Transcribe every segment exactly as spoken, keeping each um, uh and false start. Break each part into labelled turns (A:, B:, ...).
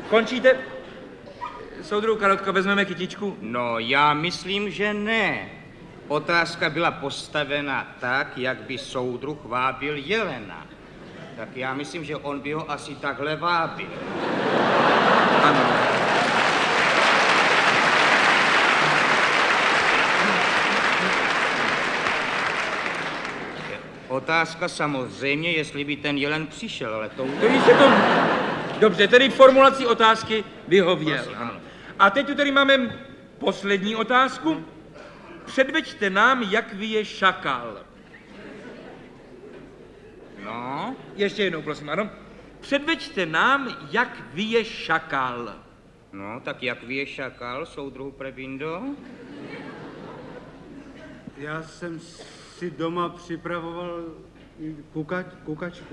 A: Končíte? Soudruhu Karotko, vezmeme kytičku?
B: No, já myslím, že ne. Otázka byla postavena tak, jak by soudruh vábil jelena. Tak já myslím, že on by ho asi takhle vábil.
A: Ano.
B: Otázka samozřejmě, jestli by ten jelen přišel, ale to...
A: Tedy se to... Dobře, tedy formulací otázky vyhověl.
B: Prosím, ano.
A: A teď tu tady máme poslední otázku. Předveďte nám, jak vyje šakal.
B: No?
A: Ještě jednou, prosím, ano. Předveďte nám, jak vyje šakal.
B: No, tak jak vyje šakal, soudruhu Prebindo?
C: Já jsem si doma připravoval kuka, kukačku.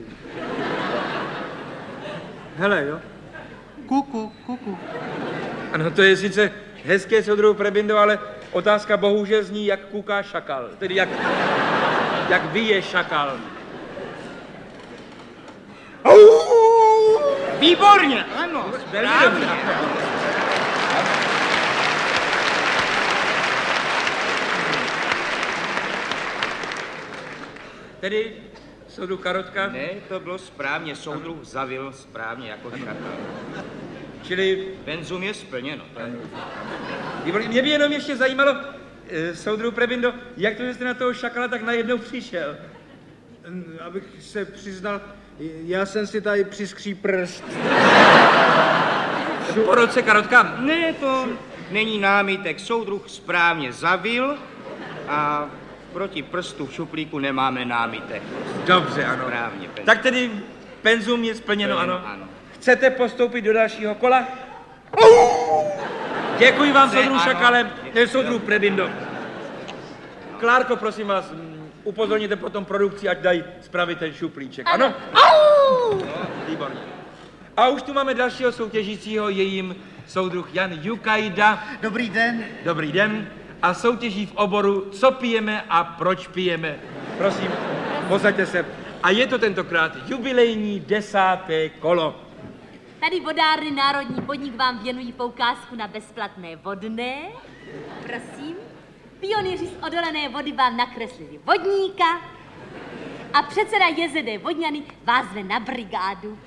C: Hele, jo? Kuku, kuku.
A: Ano, to je sice hezké, soudruhu Prebindo, ale otázka bohužel zní, jak kuká šakal. Tedy jak, jak vyje šakal.
B: Výborně, ano, správně.
A: Tedy soudruh Karotka?
B: Ne, to bylo správně, soudruh zavil správně jako šakal.
A: Čili...
B: Penzum je splněno.
A: Výborně. Mě by jenom ještě zajímalo, soudruhu Prebindo, jak to, že jste na toho šakala tak najednou přišel?
C: Abych se přiznal, já jsem si tady přiskří prst.
A: Po roce Karotka?
B: Ne, to není námitek. Soudruh správně zavil a proti prstu v šuplíku nemáme námitek.
A: Dobře, ano.
B: Správně, penzum.
A: Tak tedy penzum je splněno,
B: Splněno,
A: ano.
B: ano.
A: Chcete postoupit do dalšího kola? Děkuji vám,
B: Chce,
A: soudruh
B: ano.
A: Šakale, ne, soudruh Prebindo. Klárko, prosím vás, mm, upozorněte potom produkci, ať dají spravit ten šuplíček, ano? No, výborně. A už tu máme dalšího soutěžícího, je jim soudruh Jan Jukajda.
D: Dobrý den.
A: Dobrý den. A soutěží v oboru, co pijeme a proč pijeme. Prosím, posaďte se. A je to tentokrát jubilejní desáté kolo.
E: Tady vodárny Národní podnik vám věnují poukázku na bezplatné vodné. Prosím. Pionýři z odolené vody vám nakreslili vodníka a předseda J Z D Vodňany vás zve na brigádu.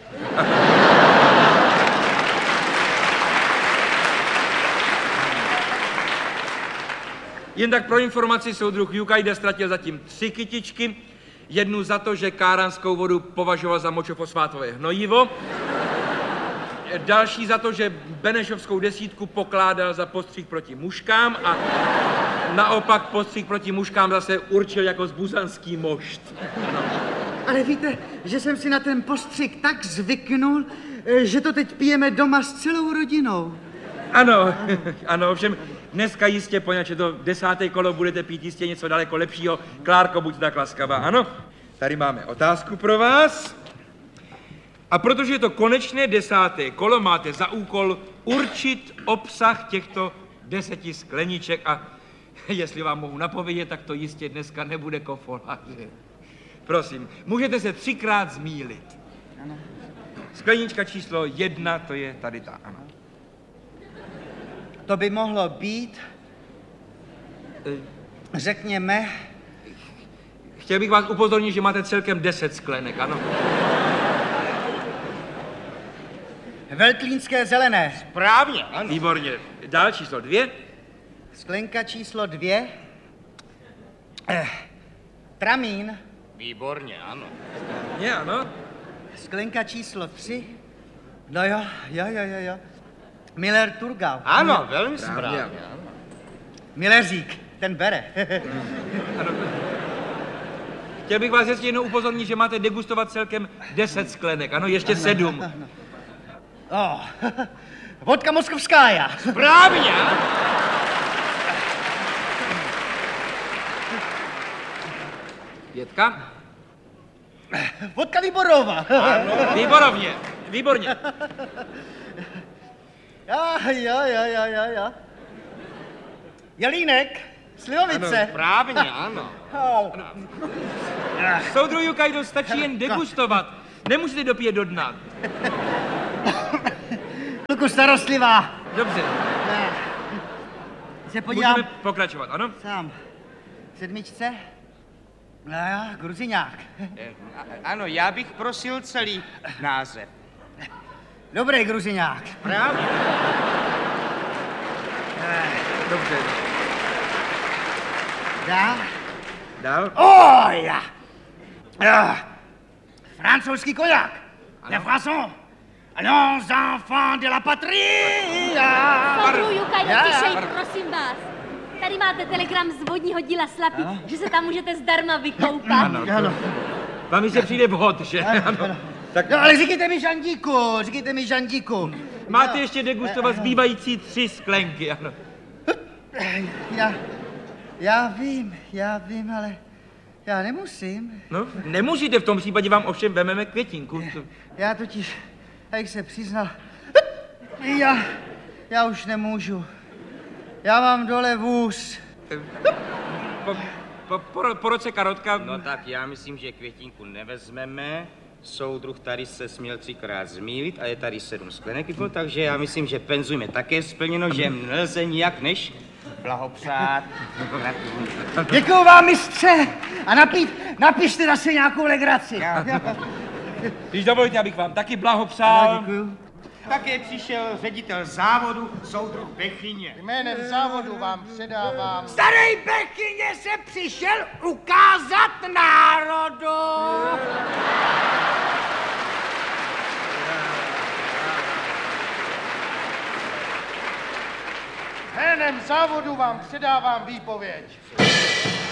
A: Jen tak pro informaci, soudruh Jukajda ztratil zatím tři kytičky. Jednu za to, že káranskou vodu považoval za močofosfátové hnojivo. Další za to, že benešovskou desítku pokládal za postřih proti muškám a naopak postřih proti muškám zase určil jako zbuzanský mošt. No.
D: Ale víte, že jsem si na ten postřik tak zvyknul, že to teď pijeme doma s celou rodinou.
A: Ano, ano, ovšem dneska jistě, poněvadž je to desáté kolo, budete pít jistě něco daleko lepšího. Klárko, buď tak laskavá, ano? Tady máme otázku pro vás. A protože je to konečné desáté kolo, máte za úkol určit obsah těchto deseti skleniček a jestli vám mohu napovědět, tak to jistě dneska nebude kofoláže. Prosím, můžete se třikrát zmýlit.
D: Ano.
A: Sklenička číslo jedna, to je tady ta, ano.
D: To by mohlo být, řekněme...
A: Chtěl bych vás upozornit, že máte celkem deset sklenek, ano.
D: Veltlínské zelené.
B: Správně, ano.
A: Výborně. Dál číslo dvě.
D: Sklenka číslo dvě. Eh, tramín.
B: Výborně, ano.
A: Je, ano.
D: Sklenka číslo tři. No jo, jo, jo, jo, jo. Miller Turgau.
B: Ano, velmi správně.
A: ano.
D: Milleřík, ten bere.
A: Ano. Chtěl bych vás ještě jednou upozornit, že máte degustovat celkem deset sklenek, ano, ještě ano, sedm.
D: Ano. Oh, vodka moskovskája.
B: Správně, ano.
A: Pětka.
D: Vodka Výborová.
A: Ano, výborovně, výborně.
D: Jo, jo, jo, jo, jo, jo. Jelínek, slivovice.
B: Ano, správně, ano.
D: Oh.
A: Soudruh Jukajdo, stačí jen degustovat. Nemusíte dopít do dna.
D: chvilku starostlivá.
A: Dobře,
D: Ne. Se podívám
A: můžeme pokračovat, ano?
D: sám. V sedmičce? No já, Gruziňák.
B: Eh, a- Ano, já bych prosil celý název.
D: Dobrý Gruziňák.
B: Právě.
A: Dobře.
D: Dá?
A: Dál?
D: Oh, já. Ah, francouzský koják. Le Français. Allons, enfants de la patrie.
E: Soudru Jukajdo,
D: Já, já.
E: tišej, prosím vás. Tady máte telegram z vodního díla Slapí, že se tam můžete zdarma vykoupat.
A: Ano,
D: Ano.
A: vám mi se přijde vhod, že? Ano. Tak
D: No, ale říkejte mi Žandíku, říkejte mi Žandíku.
A: máte ještě degustovat zbývající tři sklenky, ano.
D: Já, já vím, já vím, ale já nemusím.
A: No, nemůžete, v tom případě vám ovšem vememe květinku. To-
D: Já totiž, jak se přiznal, já, já už nemůžu. Já mám dole vůz.
A: Po, po, po, po roce karotka...
B: No tak já myslím, že květinku nevezmeme. Soudruh tady se směl třikrát zmýlit a je tady sedm sklenek, jako, takže já myslím, že penzum je také splněno, že nelze nijak než blahopřát.
D: Děkuju vám, mistře, a napít, napište zase nějakou legraci.
A: Když dovolíte, abych vám taky blahopřál.
D: Děkuju.
B: Také přišel ředitel závodu, soudruh Bechyně.
F: Jménem závodu vám předávám.
D: Starý Bechyně se přišel ukázat národu.
F: Jménem závodu vám předávám výpověď.